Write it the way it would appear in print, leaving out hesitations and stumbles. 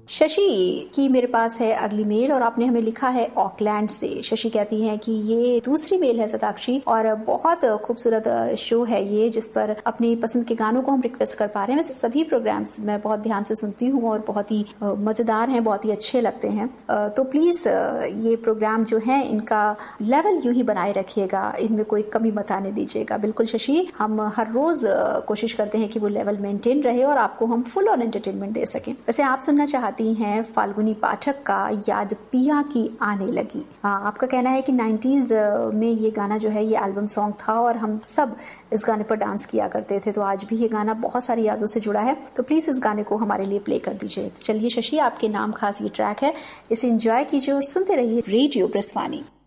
शशि की मेरे पास है अगली मेल और आपने हमें लिखा है ऑकलैंड से। शशि कहती हैं कि ये दूसरी मेल है शताक्षी और बहुत खूबसूरत शो है ये, जिस पर अपनी पसंद के गानों को हम रिक्वेस्ट कर पा रहे हैं। सभी प्रोग्राम्स मैं बहुत ध्यान से सुनती हूँ और बहुत ही मजेदार हैं, बहुत ही अच्छे लगते हैं। तो प्लीज ये प्रोग्राम जो है इनका लेवल यूं ही बनाए रखिएगा, इनमें कोई कमी मत आने दीजिएगा। बिल्कुल शशि, हम हर रोज कोशिश करते हैं कि वो लेवल मेंटेन रहे और आपको हम फुल ऑन एंटरटेनमेंट दे सकें। वैसे आप सुनना चाहती हैं फाल्गुनी पाठक का याद पिया की आने लगी। आपका कहना है कि 90s में ये गाना जो है ये एल्बम सॉन्ग था और हम सब इस गाने पर डांस किया करते थे। तो आज भी ये गाना बहुत सारी यादों से जुड़ा है, तो प्लीज इस गाने को हमारे लिए प्ले कर दीजिए। चलिए शशि, आपके नाम खास ये ट्रैक है, इसे एंजॉय कीजिए और सुनते रहिए रेडियो ब्रस्वानी।